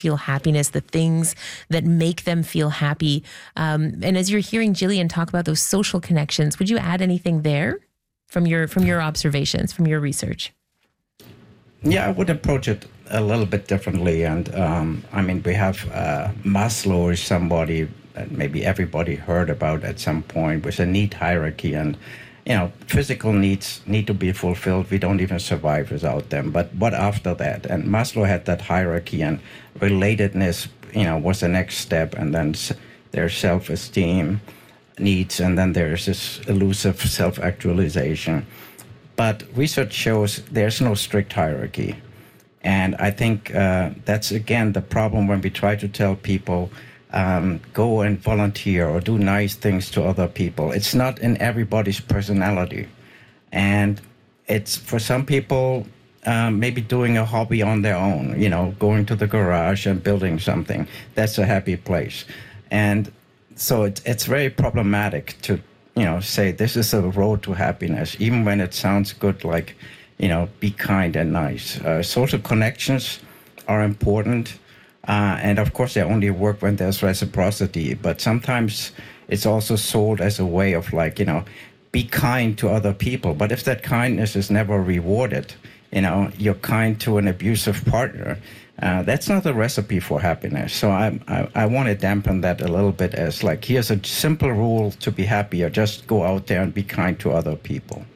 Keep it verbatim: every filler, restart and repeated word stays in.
feel happiness, the things that make them feel happy. Um, and as you're hearing Jillian talk about those social connections, would you add anything there from your from your observations, from your research? Yeah, I would approach it a little bit differently. And um, I mean, we have uh, Maslow is somebody that maybe everybody heard about at some point with a need hierarchy. And, you know, physical needs need to be fulfilled. We don't even survive without them. But what after that? And Maslow had that hierarchy, and relatedness, you know, was the next step. And then there's self-esteem needs, and then there's this elusive self-actualization. But research shows there's no strict hierarchy. And I think uh, that's, again, the problem when we try to tell people, um, go and volunteer or do nice things to other people. It's not in everybody's personality. And it's, for some people, um, maybe doing a hobby on their own, you know, going to the garage and building something. That's a happy place. And so it's, it's very problematic to, you know, say this is a road to happiness, even when it sounds good, like, you know, be kind and nice. Uh, social connections are important. Uh, and of course, they only work when there's reciprocity. But sometimes it's also sold as a way of, like, you know, be kind to other people. But if that kindness is never rewarded, you know, you're kind to an abusive partner, uh, that's not a recipe for happiness. So I, I, I want to dampen that a little bit as, like, here's a simple rule to be happier. Just go out there and be kind to other people.